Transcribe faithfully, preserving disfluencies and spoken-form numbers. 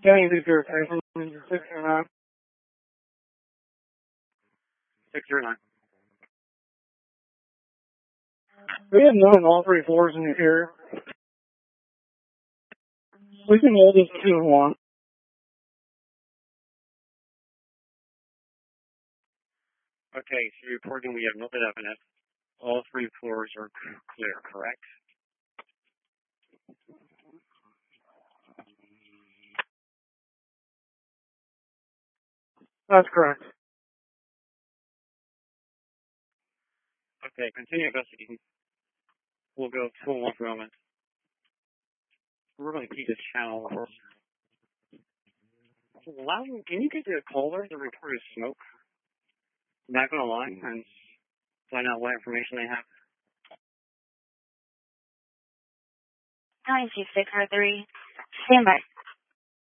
County six zero three, six zero nine. six zero nine. We have none on all three floors in the area. We can hold this two and one. Okay, so you're reporting we have no evidence. All three floors are clear, correct? That's correct. Okay, continue investigating. We'll go to one moment. We're going to keep this channel. Allow, can you get the caller to report his smoke? Back on the line and find out what information they have. County six zero three, stand by.